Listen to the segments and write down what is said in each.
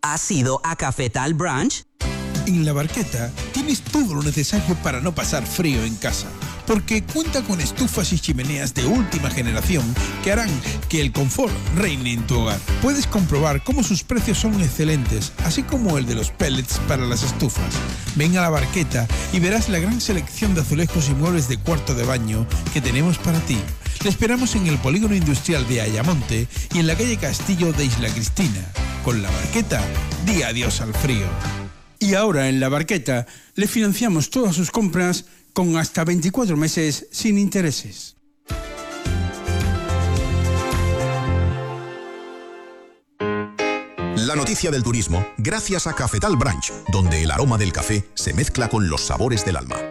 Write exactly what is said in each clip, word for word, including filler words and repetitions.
¿Has ido a Cafetal Branch? En La Barqueta tienes todo lo necesario para no pasar frío en casa, porque cuenta con estufas y chimeneas de última generación que harán que el confort reine en tu hogar. Puedes comprobar cómo sus precios son excelentes, así como el de los pellets para las estufas. Ven a La Barqueta y verás la gran selección de azulejos y muebles de cuarto de baño que tenemos para ti. Te esperamos en el polígono industrial de Ayamonte y en la calle Castillo de Isla Cristina. Con La Barqueta, di adiós al frío. Y ahora en La Barqueta le financiamos todas sus compras con hasta veinticuatro meses sin intereses. La noticia del turismo gracias a Cafetal Branch, donde el aroma del café se mezcla con los sabores del alma.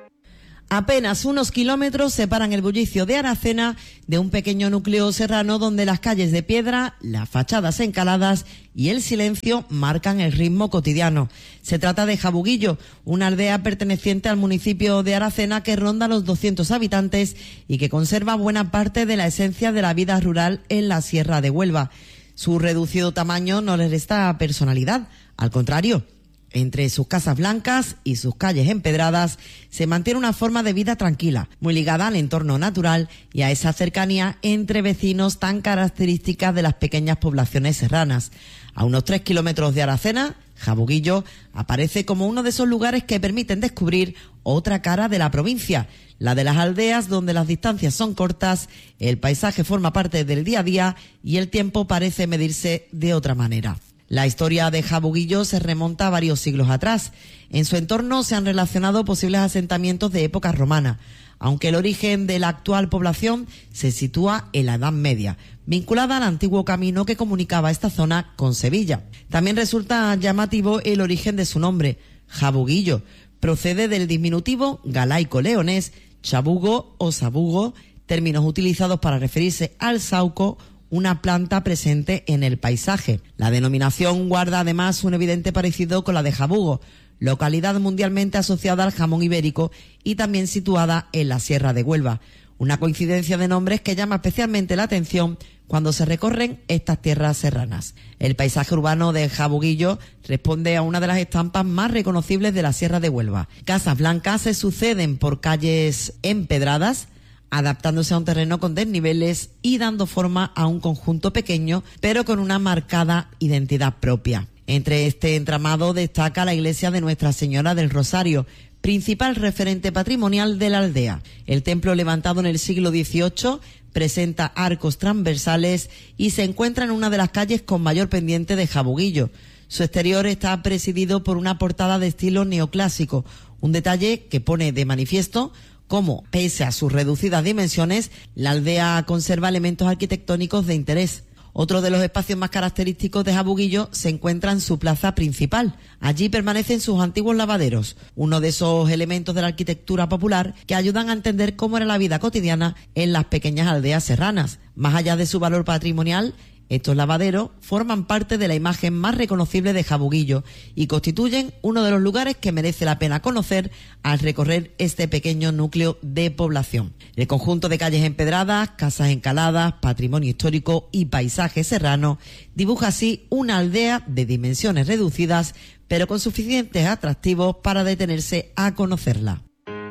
Apenas unos kilómetros separan el bullicio de Aracena de un pequeño núcleo serrano donde las calles de piedra, las fachadas encaladas y el silencio marcan el ritmo cotidiano. Se trata de Jabuguillo, una aldea perteneciente al municipio de Aracena que ronda los doscientos habitantes y que conserva buena parte de la esencia de la vida rural en la Sierra de Huelva. Su reducido tamaño no le resta personalidad, al contrario. Entre sus casas blancas y sus calles empedradas se mantiene una forma de vida tranquila, muy ligada al entorno natural y a esa cercanía entre vecinos tan características de las pequeñas poblaciones serranas. A unos tres kilómetros de Aracena, Jabuguillo aparece como uno de esos lugares que permiten descubrir otra cara de la provincia, la de las aldeas donde las distancias son cortas, el paisaje forma parte del día a día y el tiempo parece medirse de otra manera. La historia de Jabuguillo se remonta a varios siglos atrás. En su entorno se han relacionado posibles asentamientos de época romana, aunque el origen de la actual población se sitúa en la Edad Media, vinculada al antiguo camino que comunicaba esta zona con Sevilla. También resulta llamativo el origen de su nombre, Jabuguillo. Procede del diminutivo galaico-leonés, chabugo o sabugo, términos utilizados para referirse al sauco, una planta presente en el paisaje. La denominación guarda además un evidente parecido con la de Jabugo, localidad mundialmente asociada al jamón ibérico y también situada en la Sierra de Huelva. Una coincidencia de nombres que llama especialmente la atención cuando se recorren estas tierras serranas. El paisaje urbano de Jabuguillo responde a una de las estampas más reconocibles de la Sierra de Huelva. Casas blancas se suceden por calles empedradas, adaptándose a un terreno con desniveles y dando forma a un conjunto pequeño, pero con una marcada identidad propia. Entre este entramado destaca la iglesia de Nuestra Señora del Rosario, principal referente patrimonial de la aldea. El templo, levantado en el siglo dieciocho, presenta arcos transversales y se encuentra en una de las calles con mayor pendiente de Jabuguillo. Su exterior está presidido por una portada de estilo neoclásico, un detalle que pone de manifiesto cómo, pese a sus reducidas dimensiones, la aldea conserva elementos arquitectónicos de interés. Otro de los espacios más característicos de Jabuguillo se encuentra en su plaza principal. Allí permanecen sus antiguos lavaderos, uno de esos elementos de la arquitectura popular que ayudan a entender cómo era la vida cotidiana en las pequeñas aldeas serranas. Más allá de su valor patrimonial, estos lavaderos forman parte de la imagen más reconocible de Jabuguillo y constituyen uno de los lugares que merece la pena conocer al recorrer este pequeño núcleo de población. El conjunto de calles empedradas, casas encaladas, patrimonio histórico y paisaje serrano dibuja así una aldea de dimensiones reducidas, pero con suficientes atractivos para detenerse a conocerla.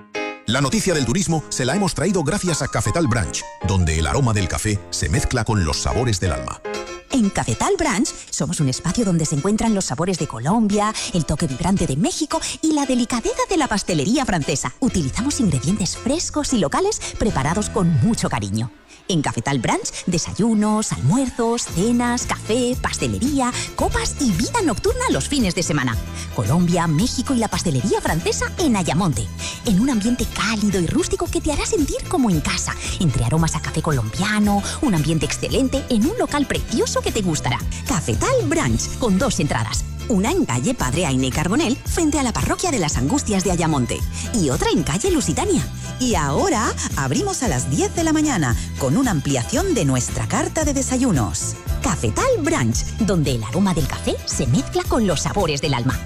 La noticia del turismo se la hemos traído gracias a Cafetal Branch, donde el aroma del café se mezcla con los sabores del alma. En Cafetal Branch somos un espacio donde se encuentran los sabores de Colombia, el toque vibrante de México y la delicadeza de la pastelería francesa. Utilizamos ingredientes frescos y locales preparados con mucho cariño. En Cafetal Branch, desayunos, almuerzos, cenas, café, pastelería, copas y vida nocturna los fines de semana. Colombia, México y la pastelería francesa en Ayamonte. En un ambiente cálido y rústico que te hará sentir como en casa, entre aromas a café colombiano, un ambiente excelente en un local precioso que te gustará. Cafetal Branch, con dos entradas. Una en calle Padre Aine Carbonell, frente a la parroquia de las Angustias de Ayamonte, y otra en calle Lusitania. Y ahora abrimos a las diez de la mañana, con una ampliación de nuestra carta de desayunos. Cafetal Branch, donde el aroma del café se mezcla con los sabores del alma.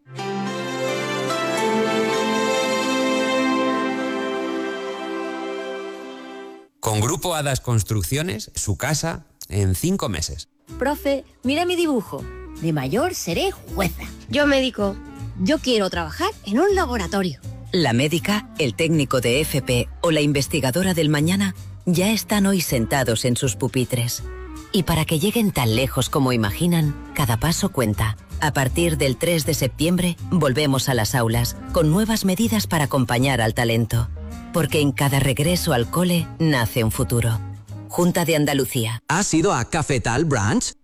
Con Grupo Hadas Construcciones, su casa en cinco meses. Profe, mira mi dibujo. De mayor seré jueza. Yo médico. Yo quiero trabajar en un laboratorio. La médica, el técnico de F P o la investigadora del mañana ya están hoy sentados en sus pupitres. Y para que lleguen tan lejos como imaginan, cada paso cuenta. A partir del tres de septiembre, volvemos a las aulas, con nuevas medidas para acompañar al talento. Porque en cada regreso al cole nace un futuro. Junta de Andalucía. ¿Has ido a Cafetal Branch?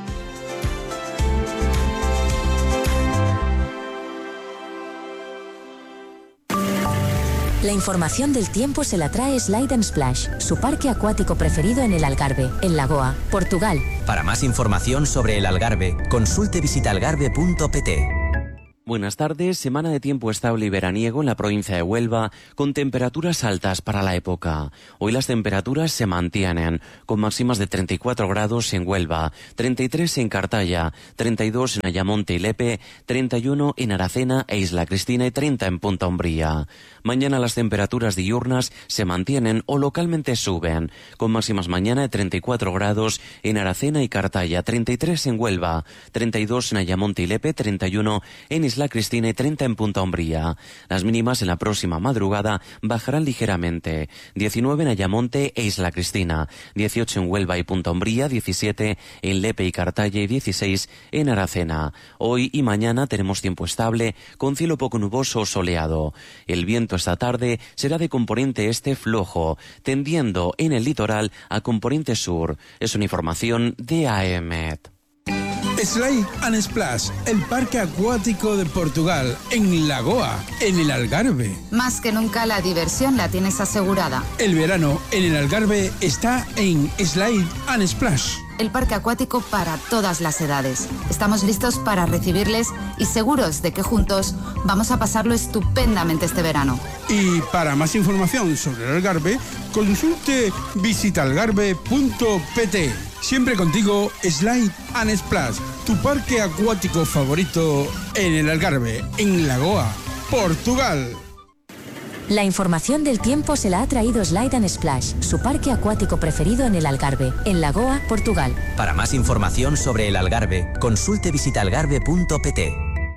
La información del tiempo se la trae Slide and Splash, su parque acuático preferido en el Algarve, en Lagoa, Portugal. Para más información sobre el Algarve, consulte visitalgarve punto pt. Buenas tardes, semana de tiempo estable y veraniego en la provincia de Huelva, con temperaturas altas para la época. Hoy las temperaturas se mantienen, con máximas de treinta y cuatro grados en Huelva, treinta y tres en Cartaya, treinta y dos en Ayamonte y Lepe, treinta y uno en Aracena e Isla Cristina y treinta en Punta Umbría. Mañana las temperaturas diurnas se mantienen o localmente suben, con máximas mañana de treinta y cuatro grados en Aracena y Cartaya, treinta y tres en Huelva, treinta y dos en Ayamonte y Lepe, treinta y uno en Isla Cristina y treinta en Punta Umbría. Las mínimas en la próxima madrugada bajarán ligeramente, diecinueve en Ayamonte e Isla Cristina, dieciocho en Huelva y Punta Umbría, diecisiete en Lepe y Cartaya y dieciséis en Aracena. Hoy y mañana tenemos tiempo estable, con cielo poco nuboso o soleado. El viento esta tarde será de componente este flojo, tendiendo en el litoral a componente sur. Es una información de AEMET. Slide and Splash, el parque acuático de Portugal, en Lagoa, en el Algarve. Más que nunca la diversión la tienes asegurada. El verano en el Algarve está en Slide and Splash. El parque acuático para todas las edades. Estamos listos para recibirles y seguros de que juntos vamos a pasarlo estupendamente este verano. Y para más información sobre el Algarve, consulte visitalgarve punto pt. Siempre contigo, Slide and Splash, tu parque acuático favorito en el Algarve, en Lagoa, Portugal. La información del tiempo se la ha traído Slide and Splash, su parque acuático preferido en el Algarve, en Lagoa, Portugal. Para más información sobre el Algarve, consulte visitalgarve punto pt.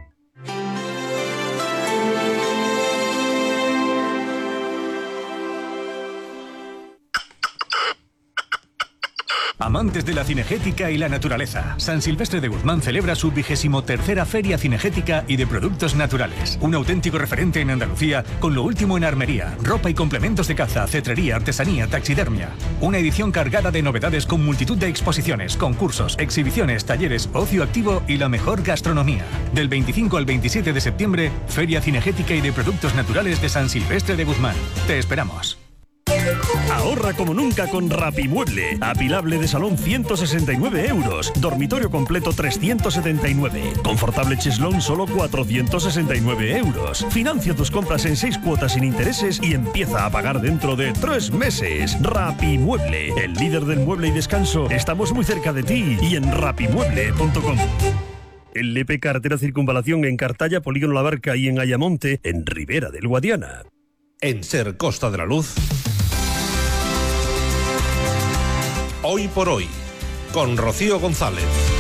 Amantes de la cinegética y la naturaleza, San Silvestre de Guzmán celebra su vigésimo tercera Feria Cinegética y de Productos Naturales. Un auténtico referente en Andalucía con lo último en armería, ropa y complementos de caza, cetrería, artesanía, taxidermia. Una edición cargada de novedades con multitud de exposiciones, concursos, exhibiciones, talleres, ocio activo y la mejor gastronomía. Del veinticinco al veintisiete de septiembre, Feria Cinegética y de Productos Naturales de San Silvestre de Guzmán. Te esperamos. Ahorra como nunca con Rapimueble. Apilable de salón ciento sesenta y nueve euros. Dormitorio completo trescientos setenta y nueve. Confortable cheslón solo cuatrocientos sesenta y nueve euros. Financia tus compras en seis cuotas sin intereses y empieza a pagar dentro de tres meses. Rapimueble, el líder del mueble y descanso. Estamos muy cerca de ti y en rapimueble punto com. En Lepe, carretera Circunvalación, en Cartaya, Polígono La Barca, y en Ayamonte, en Ribera del Guadiana. En Ser Costa de la Luz, Hoy por Hoy, con Rocío González.